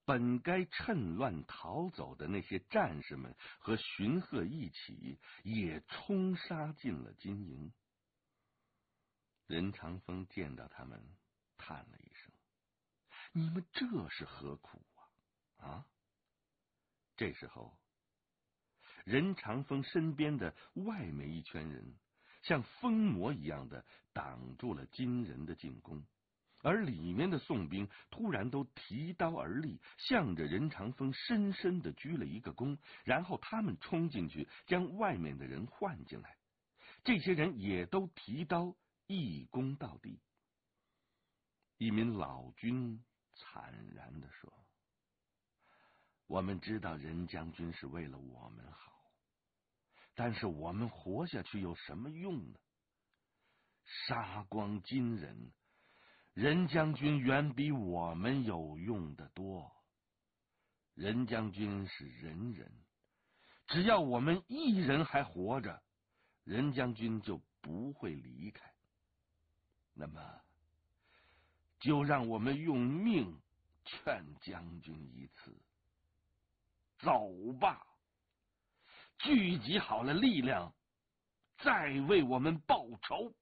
本该趁乱逃走的那些战士们和荀鹤一起，也冲杀进了金营。任长风见到他们，叹了一声：“你们这是何苦啊？”啊！这时候，任长风身边的外面一圈人像疯魔一样的挡住了金人的进攻，而里面的宋兵突然都提刀而立，向着任长风深深的鞠了一个躬，然后他们冲进去将外面的人唤进来，这些人也都提刀一躬到地。一名老军惨然地说：“我们知道任将军是为了我们好，但是我们活下去有什么用呢？杀光金人，任将军远比我们有用的多。任将军是仁人，只要我们一人还活着，任将军就不会离开。那么，就让我们用命劝将军一次。走吧，聚集好了力量，再为我们报仇。”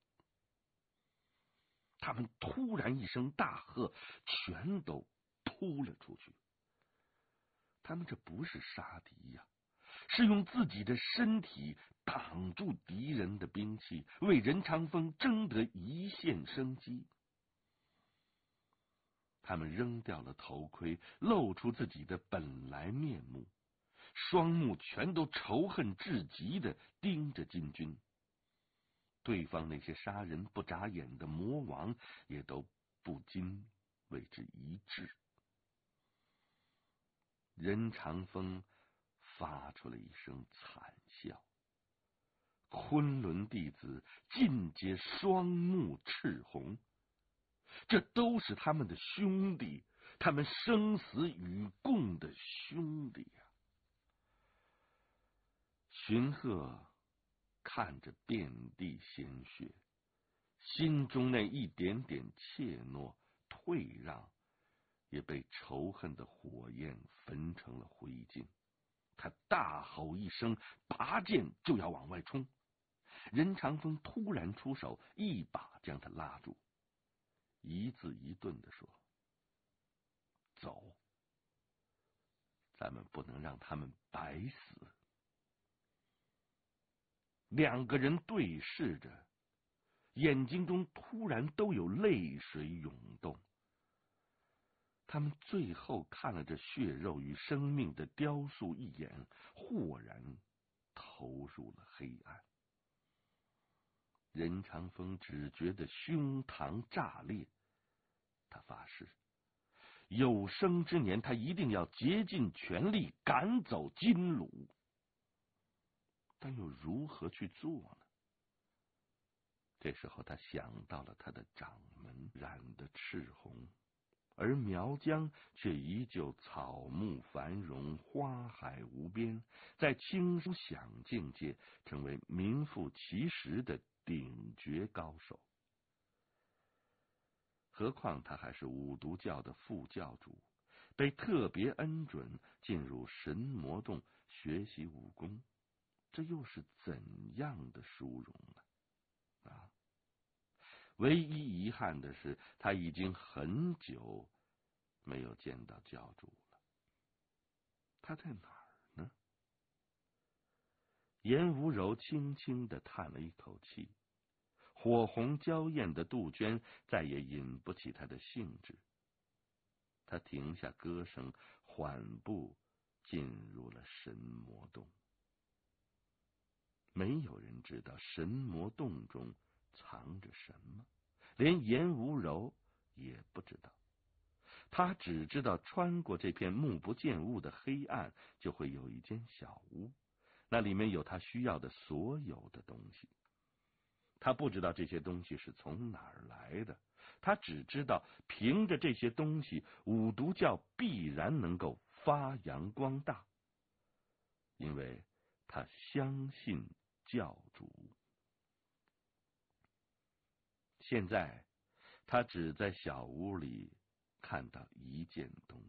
他们突然一声大喝，全都扑了出去。他们这不是杀敌呀，是用自己的身体挡住敌人的兵器，为任长风争得一线生机。他们扔掉了头盔，露出自己的本来面目，双目全都仇恨至极的盯着金军。对方那些杀人不眨眼的魔王也都不禁为之一滞。任长风发出了一声惨笑，昆仑弟子尽皆双目赤红。这都是他们的兄弟，他们生死与共的兄弟呀！荀鹤看着遍地鲜血，心中那一点点怯懦退让也被仇恨的火焰焚成了灰烬。他大吼一声，拔剑就要往外冲。任长风突然出手，一把将他拉住，一字一顿地说：“走，咱们不能让他们白死。”两个人对视着，眼睛中突然都有泪水涌动。他们最后看了这血肉与生命的雕塑一眼，豁然投入了黑暗。任长风只觉得胸膛炸裂，他发誓，有生之年他一定要竭尽全力赶走金虏。但又如何去做呢？这时候他想到了他的掌门染得赤红，而苗疆却依旧草木繁荣，花海无边，在轻松享境界成为名副其实的顶绝高手。何况他还是五毒教的副教主，被特别恩准进入神魔洞学习武功，这又是怎样的殊荣呢？唯一遗憾的是，他已经很久没有见到教主了。他在哪儿呢？颜无柔轻轻地叹了一口气，火红娇艳的杜鹃再也引不起他的兴致。他停下歌声，缓步进入了神魔洞。没有人知道神魔洞中藏着什么，连颜无柔也不知道。他只知道穿过这片目不见物的黑暗，就会有一间小屋，那里面有他需要的所有的东西。他不知道这些东西是从哪儿来的，他只知道凭着这些东西，五毒教必然能够发扬光大，因为他相信教主。现在他只在小屋里看到一件东西。